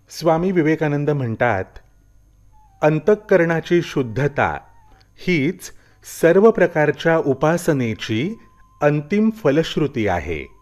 स्वामी विवेकानंद म्हणतात, अंतःकरणाची शुद्धता हीच सर्व प्रकारच्या उपासनेची अंतिम फलश्रुती आहे.